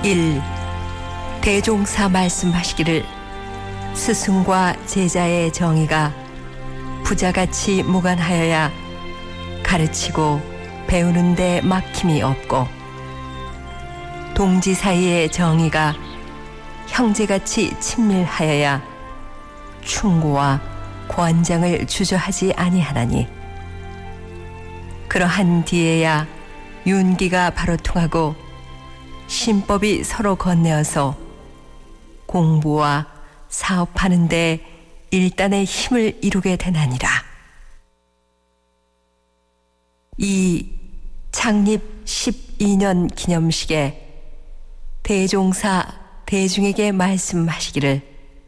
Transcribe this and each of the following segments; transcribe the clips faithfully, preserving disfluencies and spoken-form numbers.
일. 대종사 말씀하시기를 스승과 제자의 정의가 부자같이 무관하여야 가르치고 배우는 데 막힘이 없고, 동지 사이의 정의가 형제같이 친밀하여야 충고와 권장을 주저하지 아니하나니, 그러한 뒤에야 윤기가 바로 통하고 신법이 서로 건네어서 공부와 사업하는 데 일단의 힘을 이루게 되나니라. 이 창립 십이 년 기념식에 대종사 대중에게 말씀하시기를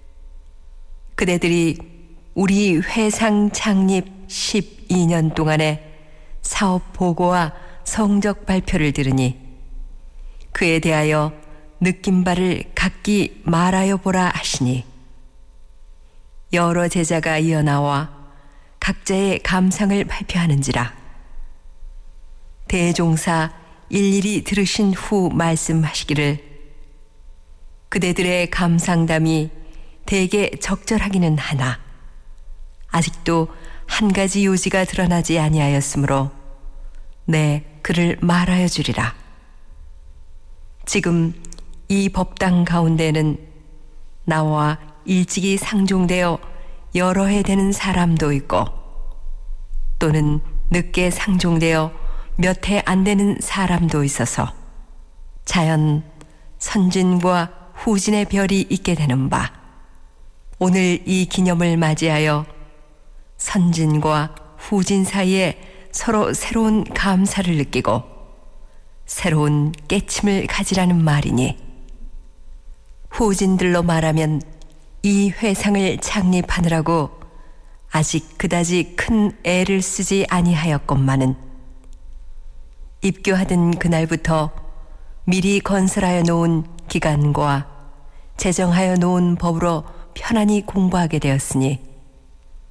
그대들이 우리 회상 창립 십이 년 동안의 사업 보고와 성적 발표를 들으니 그에 대하여 느낀 바를 각기 말하여 보라 하시니, 여러 제자가 이어나와 각자의 감상을 발표하는지라. 대종사 일일이 들으신 후 말씀하시기를 그대들의 감상담이 대개 적절하기는 하나 아직도 한 가지 요지가 드러나지 아니하였으므로 내 그를 말하여 주리라. 지금 이 법당 가운데는 나와 일찍이 상종되어 여러 해 되는 사람도 있고, 또는 늦게 상종되어 몇 해 안 되는 사람도 있어서 자연 선진과 후진의 별이 있게 되는 바, 오늘 이 기념을 맞이하여 선진과 후진 사이에 서로 새로운 감사를 느끼고 새로운 깨침을 가지라는 말이니, 후진들로 말하면 이 회상을 창립하느라고 아직 그다지 큰 애를 쓰지 아니하였건만은 입교하던 그날부터 미리 건설하여 놓은 기간과 제정하여 놓은 법으로 편안히 공부하게 되었으니